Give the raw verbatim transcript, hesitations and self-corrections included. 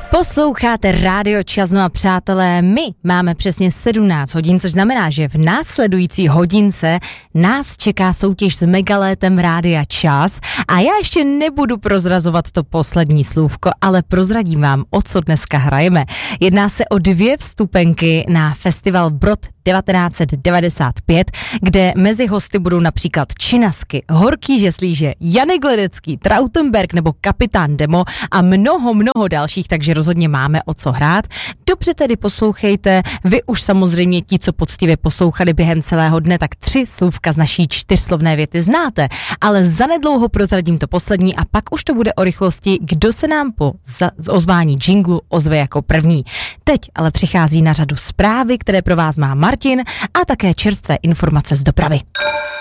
Posloucháte Rádio Čas, no a přátelé, my máme přesně sedmnáct hodin, což znamená, že v následující hodince nás čeká soutěž s megalétem Rádia Čas a já ještě nebudu prozrazovat to poslední slůvko, ale prozradím vám, o co dneska hrajeme. Jedná se o dvě vstupenky na festival Brod devatenáct set devadesát pět, kde mezi hosty budou například Činasky, Horký žeslíže, Janek Ledecký, Trautenberg nebo Kapitán Demo a mnoho, mnoho dalších, takže rozhodně máme o co hrát. Dobře tedy poslouchejte, vy už samozřejmě ti, co poctivě poslouchali během celého dne, tak tři slůvka z naší čtyřslovné věty znáte, ale zanedlouho prozradím to poslední a pak už to bude o rychlosti, kdo se nám po za- ozvání džinglu ozve jako první. Teď ale přichází na řadu zprávy, které pro vás má Martin a také čerstvé informace z dopravy.